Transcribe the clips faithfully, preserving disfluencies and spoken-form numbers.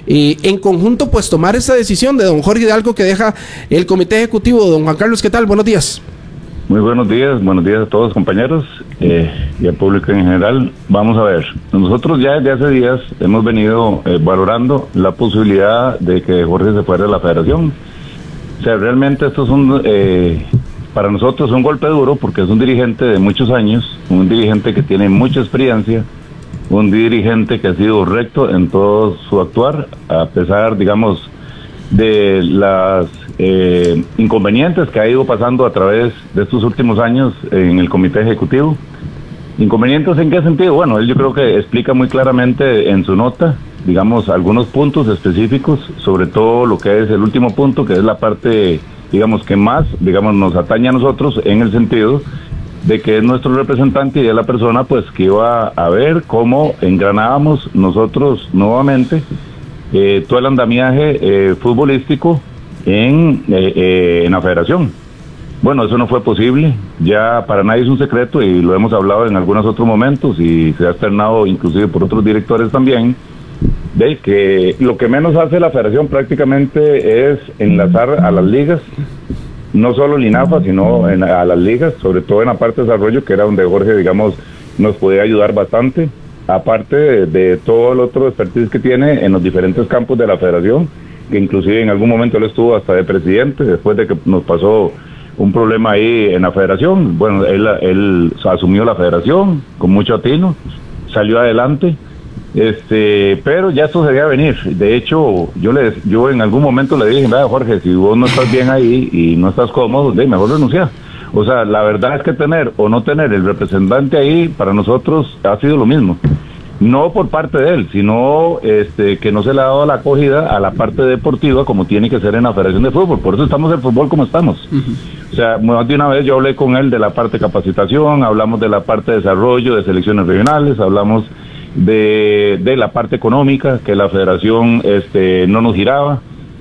eh, en conjunto pues tomar esa decisión de don Jorge Hidalgo que deja el comité ejecutivo. Don Juan Carlos, ¿qué tal? Buenos días. Muy buenos días, buenos días a todos compañeros eh, y al público en general. Vamos a ver, nosotros ya desde hace días hemos venido eh, valorando la posibilidad de que Jorge se fuera de la federación. O sea, realmente esto es un, eh, para nosotros un golpe duro porque es un dirigente de muchos años, un dirigente que tiene mucha experiencia, un dirigente que ha sido recto en todo su actuar, a pesar, digamos, de las eh, inconvenientes que ha ido pasando a través de estos últimos años en el comité ejecutivo. ¿Inconvenientes en qué sentido? Bueno, él yo creo que explica muy claramente en su nota, digamos, algunos puntos específicos, sobre todo lo que es el último punto, que es la parte, digamos, que más, digamos, nos atañe a nosotros en el sentido de que es nuestro representante y es la persona, pues, que iba a ver cómo engranábamos nosotros nuevamente Eh, todo el andamiaje eh, futbolístico en, eh, eh, en la federación. Bueno, eso no fue posible, ya para nadie es un secreto y lo hemos hablado en algunos otros momentos y se ha externado inclusive por otros directores también, de que lo que menos hace la federación prácticamente es enlazar a las ligas, no solo el INAFA, sino en, a las ligas, sobre todo en la parte de desarrollo, que era donde Jorge, digamos, nos podía ayudar bastante. Aparte de, de todo el otro expertise que tiene en los diferentes campos de la federación, que inclusive en algún momento él estuvo hasta de presidente, después de que nos pasó un problema ahí en la federación. Bueno, él, él asumió la federación con mucho atino, salió adelante, este, pero ya esto se debía venir. De hecho, yo le, yo en algún momento le dije, mira, Jorge, si vos no estás bien ahí y no estás cómodo, de mejor renunciar. O sea, la verdad es que tener o no tener el representante ahí, para nosotros ha sido lo mismo. No por parte de él, sino este, que no se le ha dado la acogida a la parte deportiva como tiene que ser en la Federación de Fútbol. Por eso estamos en fútbol como estamos. Uh-huh. O sea, más de una vez yo hablé con él de la parte de capacitación, hablamos de la parte de desarrollo, de selecciones regionales, hablamos de, de la parte económica, que la Federación este, no nos giraba.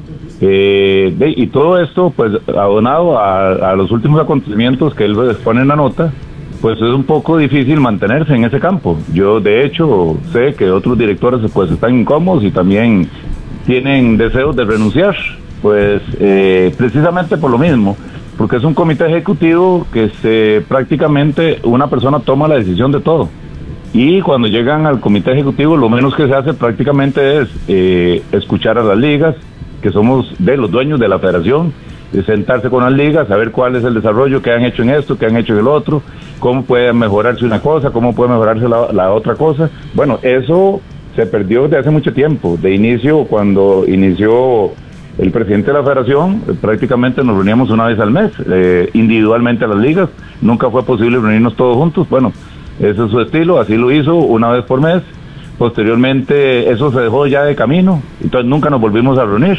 Eh, de, y todo esto, pues, abonado a, a los últimos acontecimientos que él expone en la nota, pues es un poco difícil mantenerse en ese campo. Yo, de hecho, sé que otros directores, pues, están incómodos y también tienen deseos de renunciar, pues, eh, precisamente por lo mismo, porque es un comité ejecutivo que se, prácticamente una persona toma la decisión de todo. Y cuando llegan al comité ejecutivo, lo menos que se hace prácticamente es eh, escuchar a las ligas, que somos de los dueños de la federación, de sentarse con las ligas, saber cuál es el desarrollo que han hecho en esto, que han hecho en el otro, cómo puede mejorarse una cosa, cómo puede mejorarse la, la otra cosa. Bueno, eso se perdió desde hace mucho tiempo. De inicio, cuando inició el presidente de la federación, prácticamente nos reuníamos una vez al mes, eh, individualmente a las ligas, nunca fue posible reunirnos todos juntos. Bueno, ese es su estilo, así lo hizo una vez por mes. Posteriormente eso se dejó ya de camino, entonces nunca nos volvimos a reunir.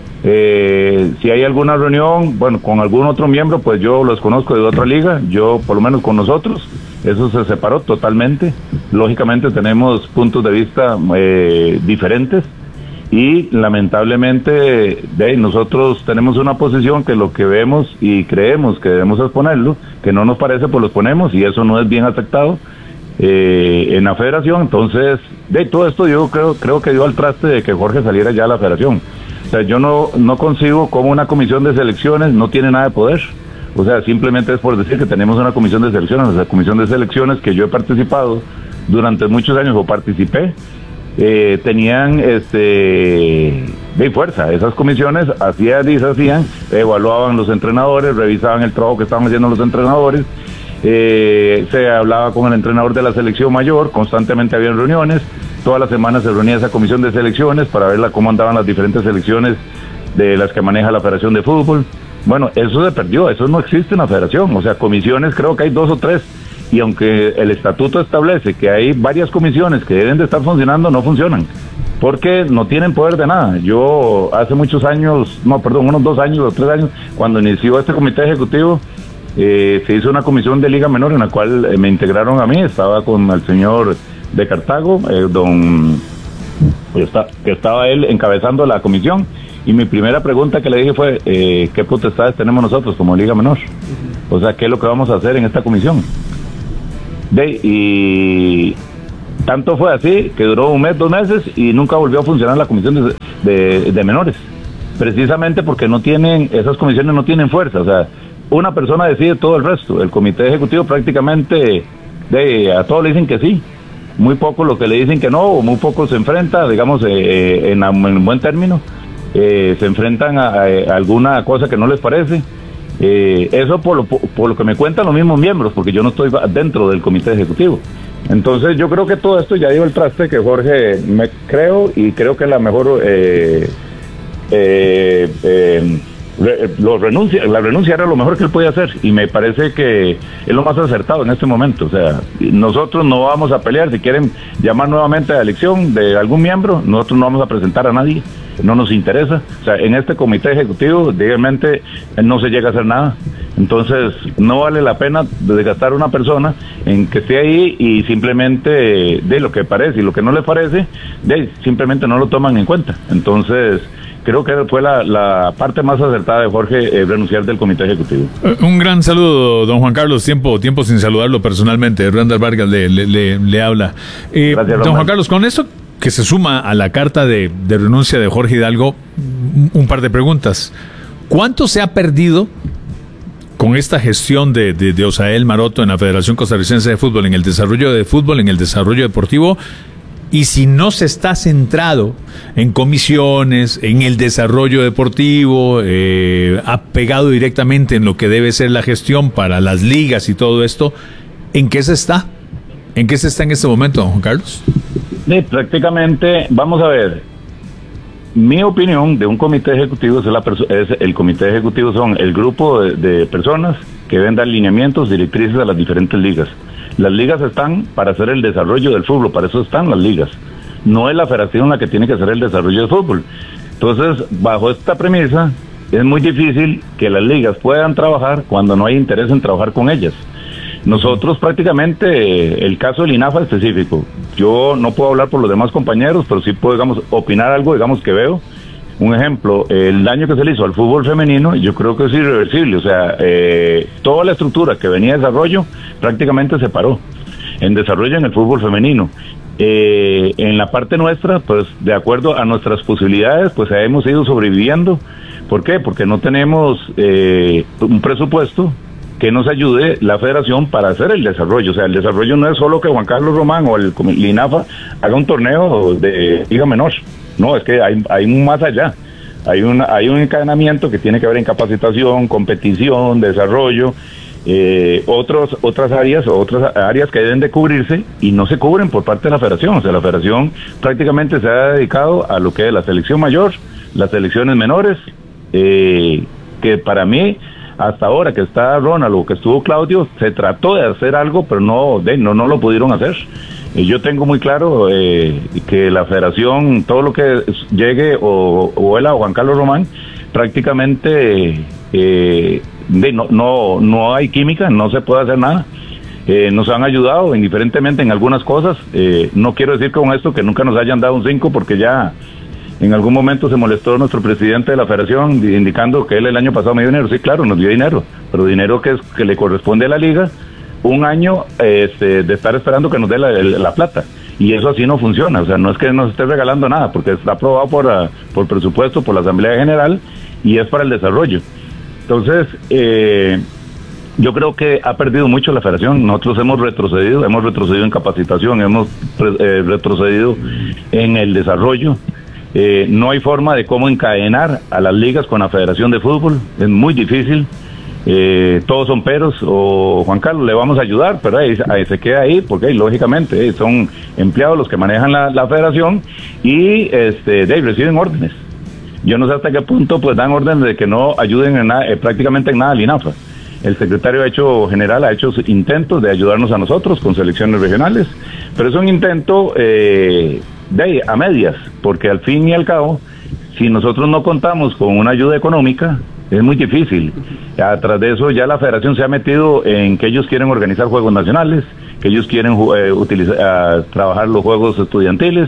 Eh, si hay alguna reunión, bueno, con algún otro miembro, pues yo los conozco de otra liga, yo por lo menos con nosotros, eso se separó totalmente. Lógicamente tenemos puntos de vista eh, diferentes y lamentablemente de nosotros tenemos una posición que lo que vemos y creemos que debemos exponerlo, que no nos parece, pues lo ponemos y eso no es bien aceptado Eh, en la federación. Entonces, de todo esto yo creo creo que dio al traste de que Jorge saliera ya a la federación. O sea, yo no no concibo cómo una comisión de selecciones no tiene nada de poder. O sea, simplemente es por decir que tenemos una comisión de selecciones. O sea, comisión de selecciones que yo he participado durante muchos años o participé, eh, tenían este de fuerza. Esas comisiones hacían y deshacían, evaluaban los entrenadores, revisaban el trabajo que estaban haciendo los entrenadores. Eh, se hablaba con el entrenador de la selección mayor, constantemente había reuniones, todas las semanas se reunía esa comisión de selecciones para ver la, cómo andaban las diferentes selecciones de las que maneja la Federación de Fútbol. Bueno, eso se perdió, eso no existe en la federación. O sea, comisiones creo que hay dos o tres, y aunque el estatuto establece que hay varias comisiones que deben de estar funcionando, no funcionan, porque no tienen poder de nada. Yo hace muchos años, no, perdón, unos dos años o tres años, cuando inició este comité ejecutivo, Eh, se hizo una comisión de Liga Menor en la cual eh, me integraron a mí, estaba con el señor de Cartago, eh, don pues, está, que estaba él encabezando la comisión, y mi primera pregunta que le dije fue eh, ¿qué potestades tenemos nosotros como Liga Menor? O sea, ¿qué es lo que vamos a hacer en esta comisión? De, y tanto fue así que duró un mes, dos meses y nunca volvió a funcionar la comisión de, de, de menores, precisamente porque no tienen, esas comisiones no tienen fuerza, o sea, una persona decide todo el resto, el comité ejecutivo prácticamente de, a todos le dicen que sí, muy poco lo que le dicen que no, o muy poco se enfrenta, digamos, eh, en, en buen término, eh, se enfrentan a, a alguna cosa que no les parece. Eh, eso por lo, por lo que me cuentan los mismos miembros, porque yo no estoy dentro del comité ejecutivo. Entonces yo creo que todo esto ya dio el traste, que Jorge, me creo y creo que la mejor eh, eh, eh, re, lo renuncia, la renuncia era lo mejor que él podía hacer, y me parece que es lo más acertado en este momento. O sea, nosotros no vamos a pelear. Si quieren llamar nuevamente a la elección de algún miembro, nosotros no vamos a presentar a nadie, no nos interesa. O sea, en este comité ejecutivo, realmente no se llega a hacer nada. Entonces, no vale la pena desgastar una persona en que esté ahí y simplemente de lo que parece y lo que no le parece, de simplemente no lo toman en cuenta. Entonces, creo que fue la, la parte más acertada de Jorge, eh, renunciar del comité ejecutivo. Un gran saludo, don Juan Carlos. Tiempo tiempo sin saludarlo personalmente. Randall Vargas le, le, le, le habla. Eh, Gracias, don Juan Carlos, con esto que se suma a la carta de, de renuncia de Jorge Hidalgo, un par de preguntas. ¿Cuánto se ha perdido con esta gestión de, de, de Osael Maroto en la Federación Costarricense de Fútbol, en el desarrollo de fútbol, en el desarrollo deportivo? Y si no se está centrado en comisiones, en el desarrollo deportivo, eh, apegado directamente en lo que debe ser la gestión para las ligas y todo esto, ¿en qué se está? ¿En qué se está en este momento, don Juan Carlos? Sí, prácticamente, vamos a ver, mi opinión de un comité ejecutivo es, la es el comité ejecutivo son el grupo de, de personas que deben dar lineamientos, directrices a las diferentes ligas. Las ligas están para hacer el desarrollo del fútbol, para eso están las ligas. No es la federación la que tiene que hacer el desarrollo del fútbol. Entonces, bajo esta premisa, es muy difícil que las ligas puedan trabajar cuando no hay interés en trabajar con ellas. Nosotros prácticamente, el caso del INAFA específico, yo no puedo hablar por los demás compañeros, pero sí puedo, digamos, opinar algo, digamos, que veo. Un ejemplo, el daño que se le hizo al fútbol femenino, yo creo que es irreversible. O sea, eh, toda la estructura que venía de desarrollo prácticamente se paró en desarrollo en el fútbol femenino. Eh, en la parte nuestra, pues de acuerdo a nuestras posibilidades, pues hemos ido sobreviviendo. ¿Por qué? Porque no tenemos eh, un presupuesto que nos ayude la federación para hacer el desarrollo. O sea, el desarrollo no es solo que Juan Carlos Román o el INAFA haga un torneo de liga menor. No, es que hay, hay más allá. Hay, una, hay un encadenamiento que tiene que ver en capacitación, competición, desarrollo, eh, otros, otras áreas, otras áreas que deben de cubrirse y no se cubren por parte de la federación. O sea, la federación prácticamente se ha dedicado a lo que es la selección mayor, las selecciones menores, eh, que para mí, hasta ahora que está Ronald o que estuvo Claudio, se trató de hacer algo, pero no, de, no, no lo pudieron hacer. Eh, yo tengo muy claro eh, que la federación, todo lo que llegue o, o él a Juan Carlos Román, prácticamente eh, de, no, no, no hay química, no se puede hacer nada. Eh, nos han ayudado indiferentemente en algunas cosas. Eh, no quiero decir con esto que nunca nos hayan dado un cinco, porque ya en algún momento se molestó nuestro presidente de la federación indicando que él el año pasado me dio dinero. Sí, claro, nos dio dinero, pero dinero que, es, que le corresponde a la liga, un año este, de estar esperando que nos dé la, la plata. Y eso así no funciona. O sea, no es que nos esté regalando nada, porque está aprobado por, uh, por presupuesto, por la Asamblea General, y es para el desarrollo. Entonces, eh, yo creo que ha perdido mucho la federación. Nosotros hemos retrocedido, hemos retrocedido en capacitación, hemos eh, retrocedido en el desarrollo. Eh, no hay forma de cómo encadenar a las ligas con la Federación de Fútbol, es muy difícil. Eh, todos son peros, o Juan Carlos, le vamos a ayudar, pero ahí, ahí se queda ahí, porque ahí, lógicamente eh, son empleados los que manejan la, la federación y este, de ahí reciben órdenes. Yo no sé hasta qué punto pues dan órdenes de que no ayuden en nada, eh, prácticamente en nada al INAFA. El secretario ha hecho general ha hecho intentos de ayudarnos a nosotros con selecciones regionales, pero es un intento eh, de ahí, a medias, porque al fin y al cabo, si nosotros no contamos con una ayuda económica, es muy difícil. Atrás de eso ya la federación se ha metido en que ellos quieren organizar juegos nacionales, que ellos quieren eh, utilizar, uh, trabajar los juegos estudiantiles.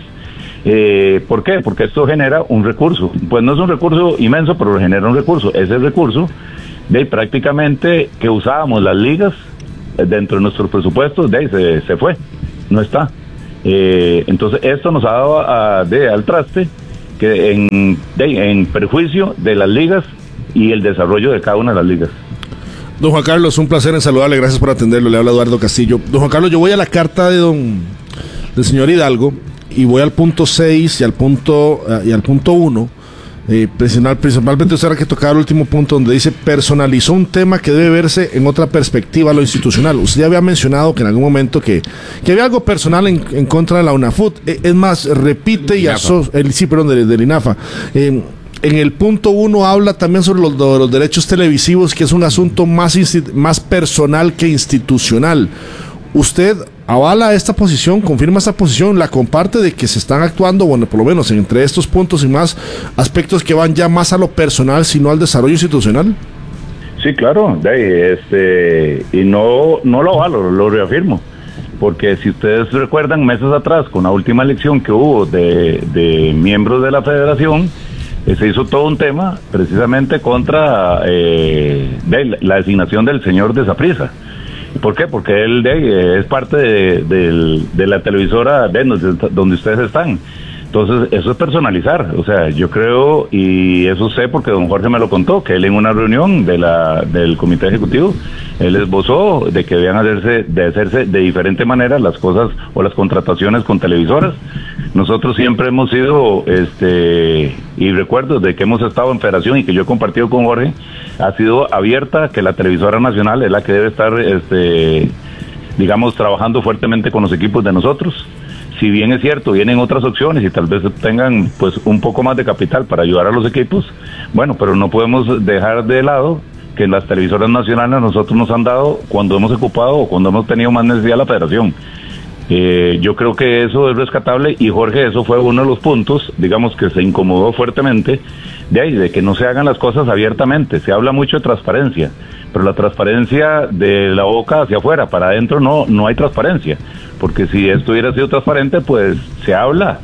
Eh, ¿Por qué? Porque esto genera un recurso. Pues no es un recurso inmenso, pero genera un recurso. Ese recurso de prácticamente que usábamos las ligas eh, dentro de nuestros presupuestos, de ahí se, se fue, no está. Eh, entonces esto nos ha dado a, de, al traste que en, de, en perjuicio de las ligas y el desarrollo de cada una de las ligas. Don Juan Carlos, un placer en saludarle, gracias por atenderlo, le habla Eduardo Castillo. Don Juan Carlos, yo voy a la carta de don del señor Hidalgo y voy al punto seis y al punto uh, y al punto uno. Eh, principalmente usted que tocaba el último punto donde dice personalizó un tema que debe verse en otra perspectiva a lo institucional. Usted ya había mencionado que en algún momento que, que había algo personal en, en contra de la UNAFUT. Eh, es más, repite y aso el sí, perdón, del de INAFA. Eh, en el punto uno habla también sobre los, los derechos televisivos, que es un asunto más, más personal que institucional. ¿Usted avala esta posición, confirma esta posición, la comparte de que se están actuando, bueno, por lo menos entre estos puntos y más aspectos que van ya más a lo personal, sino al desarrollo institucional? Sí, claro, este, y no, no lo avalo, lo reafirmo, porque si ustedes recuerdan meses atrás, con la última elección que hubo de, de miembros de la federación, eh, se hizo todo un tema precisamente contra eh, de la designación del señor de Saprissa. ¿Por qué? Porque él de, es parte de, de, de la televisora de donde, donde ustedes están. Entonces, eso es personalizar. O sea, yo creo, y eso sé porque don Jorge me lo contó, que él en una reunión de la del comité ejecutivo, él esbozó de que debían hacerse de hacerse de diferente manera las cosas o las contrataciones con televisoras. Nosotros siempre hemos sido, este, y recuerdo de que hemos estado en federación y que yo he compartido con Jorge, ha sido abierta que la televisora nacional es la que debe estar, este, digamos, trabajando fuertemente con los equipos de nosotros. Si bien es cierto, vienen otras opciones y tal vez tengan pues un poco más de capital para ayudar a los equipos, bueno, pero no podemos dejar de lado que las televisoras nacionales a nosotros nos han dado cuando hemos ocupado o cuando hemos tenido más necesidad la federación. Eh, yo creo que eso es rescatable y Jorge, eso fue uno de los puntos, digamos, que se incomodó fuertemente de ahí, de que no se hagan las cosas abiertamente. Se habla mucho de transparencia, pero la transparencia de la boca hacia afuera, para adentro no, no hay transparencia, porque si esto hubiera sido transparente, pues se habla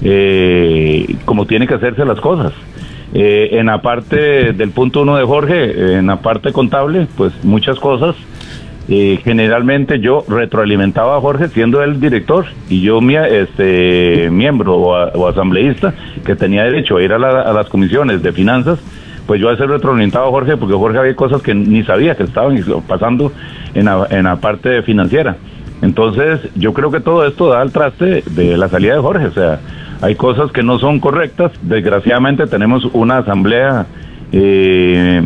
eh, como tiene que hacerse las cosas. Eh, en la parte del punto uno de Jorge, en la parte contable, pues muchas cosas. Eh, generalmente yo retroalimentaba a Jorge siendo el director y yo mi, este miembro o, a, o asambleísta que tenía derecho a ir a, la, a las comisiones de finanzas, pues yo a veces retroalimentaba a Jorge porque Jorge había cosas que ni sabía que estaban pasando en la, en la parte financiera. Entonces yo creo que todo esto da al traste de la salida de Jorge. O sea, hay cosas que no son correctas. Desgraciadamente tenemos una asamblea eh,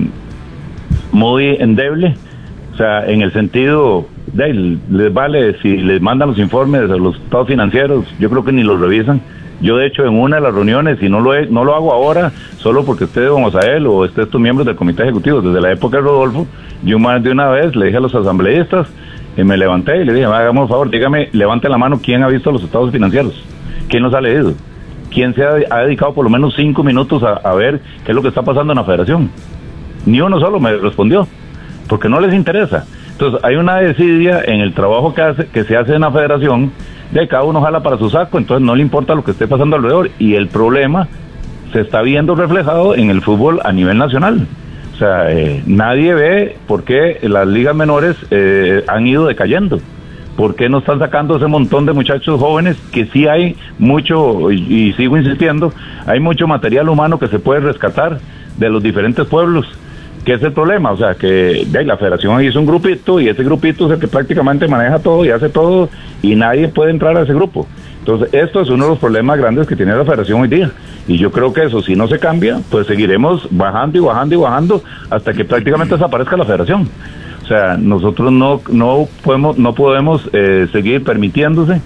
muy endeble. O sea, en el sentido de les vale si les mandan los informes de los estados financieros, yo creo que ni los revisan. Yo de hecho en una de las reuniones, y no lo he, no lo hago ahora solo porque esté don Osael o esté estos miembros del comité ejecutivo, desde la época de Rodolfo, yo más de una vez le dije a los asambleístas, y me levanté y le dije, hagamos un favor, dígame, levante la mano, ¿quién ha visto los estados financieros? ¿Quién los ha leído? ¿Quién se ha, ha dedicado por lo menos cinco minutos a, a ver qué es lo que está pasando en la federación? Ni uno solo me respondió, porque no les interesa. Entonces hay una desidia en el trabajo que hace que se hace en la federación, de cada uno jala para su saco, entonces no le importa lo que esté pasando alrededor, y el problema se está viendo reflejado en el fútbol a nivel nacional. O sea, eh, nadie ve por qué las ligas menores eh, han ido decayendo. ¿Por qué no están sacando ese montón de muchachos jóvenes? Que sí hay mucho, y, y sigo insistiendo, hay mucho material humano que se puede rescatar de los diferentes pueblos. ¿Qué es el problema? O sea, que de ahí, la federación hizo un grupito y ese grupito es el que prácticamente maneja todo y hace todo y nadie puede entrar a ese grupo. Entonces, esto es uno de los problemas grandes que tiene la federación hoy día. Y yo creo que eso, si no se cambia, pues seguiremos bajando y bajando y bajando hasta que prácticamente desaparezca la federación. O sea, nosotros no no podemos no podemos eh, seguir permitiéndose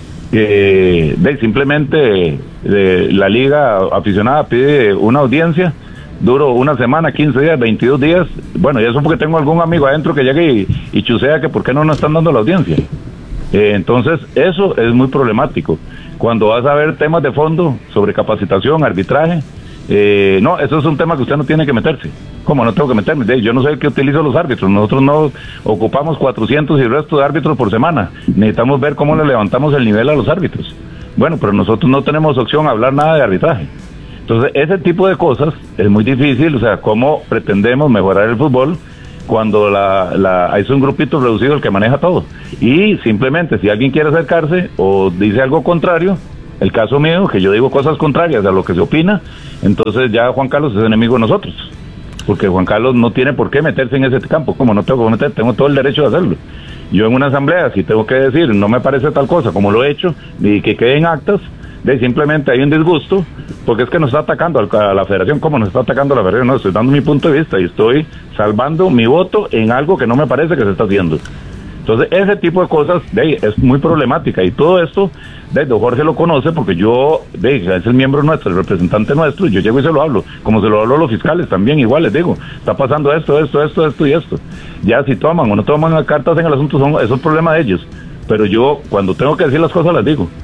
que de, simplemente de, la liga aficionada pide una audiencia, duro una semana, quince días, veintidós días, bueno, y eso porque tengo algún amigo adentro que llegue y, y chusea que por qué no nos están dando la audiencia. Eh, entonces, eso es muy problemático. Cuando vas a ver temas de fondo sobre capacitación, arbitraje, eh, no, eso es un tema que usted no tiene que meterse. ¿Cómo no tengo que meterme? Yo no sé el que utilizo los árbitros, nosotros no ocupamos cuatrocientos y el resto de árbitros por semana, necesitamos ver cómo le levantamos el nivel a los árbitros. Bueno, pero nosotros no tenemos opción a hablar nada de arbitraje. Entonces, ese tipo de cosas es muy difícil. O sea, ¿cómo pretendemos mejorar el fútbol cuando la, la, es un grupito reducido el que maneja todo? Y simplemente, si alguien quiere acercarse o dice algo contrario, el caso mío, que yo digo cosas contrarias a lo que se opina, entonces ya Juan Carlos es enemigo de nosotros, porque Juan Carlos no tiene por qué meterse en ese campo. Como no tengo que meter, tengo todo el derecho de hacerlo. Yo en una asamblea, si tengo que decir, no me parece tal cosa, como lo he hecho, y que quede en actas, de simplemente hay un disgusto, porque es que nos está atacando a la federación. ¿Cómo nos está atacando a la federación? No, estoy dando mi punto de vista y estoy salvando mi voto en algo que no me parece que se está haciendo. Entonces, ese tipo de cosas de ahí, es muy problemática, y todo esto, de don Jorge lo conoce, porque yo, de ahí, es el miembro nuestro, el representante nuestro, y yo llego y se lo hablo, como se lo hablo a los fiscales también, igual les digo, está pasando esto, esto, esto, esto y esto. Ya si toman o no toman las cartas en el asunto, son, eso es problema de ellos, pero yo, cuando tengo que decir las cosas, las digo.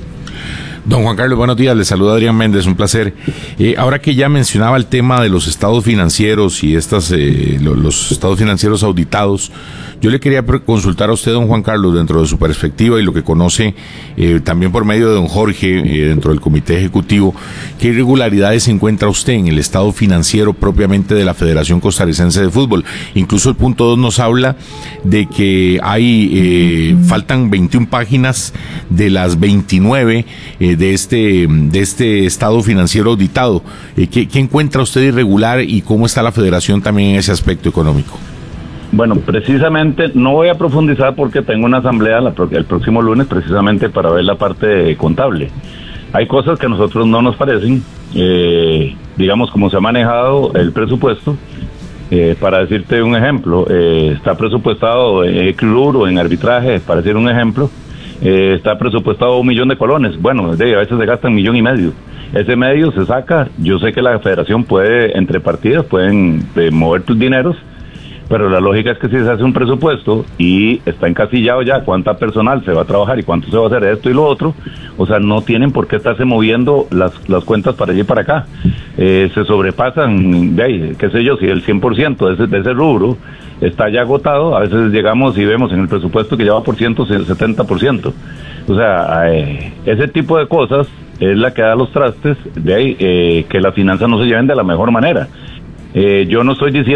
Don Juan Carlos, buenos días, le saluda Adrián Méndez, un placer. Eh, ahora que ya mencionaba el tema de los estados financieros y estas, eh, lo, los estados financieros auditados, yo le quería consultar a usted, don Juan Carlos, dentro de su perspectiva y lo que conoce eh, también por medio de don Jorge, eh, dentro del comité ejecutivo, ¿qué irregularidades encuentra usted en el estado financiero propiamente de la Federación Costarricense de Fútbol? Incluso el punto dos nos habla de que hay, eh, faltan veintiuna páginas de las veintinueve eh, de este de este estado financiero auditado. Eh, ¿qué, ¿Qué encuentra usted irregular y cómo está la federación también en ese aspecto económico? Bueno, precisamente no voy a profundizar porque tengo una asamblea la, el próximo lunes precisamente para ver la parte contable. Hay cosas que a nosotros no nos parecen, eh, digamos como se ha manejado el presupuesto. Eh, para decirte un ejemplo, eh, está presupuestado en club o en arbitraje, para decir un ejemplo, eh, está presupuestado un millón de colones. Bueno, de, a veces se gasta un millón y medio. Ese medio se saca. Yo sé que la federación puede, entre partidas, pueden eh, mover tus dineros, pero la lógica es que si se hace un presupuesto y está encasillado ya cuánta personal se va a trabajar y cuánto se va a hacer esto y lo otro, o sea, no tienen por qué estarse moviendo las, las cuentas para allí y para acá. Eh, se sobrepasan, de ahí, qué sé yo, si el cien por ciento de ese, de ese rubro está ya agotado, a veces llegamos y vemos en el presupuesto que ya va por ciento setenta por ciento. O sea, eh, ese tipo de cosas es la que da los trastes, de ahí, eh, que las finanzas no se lleven de la mejor manera. Eh, yo no estoy diciendo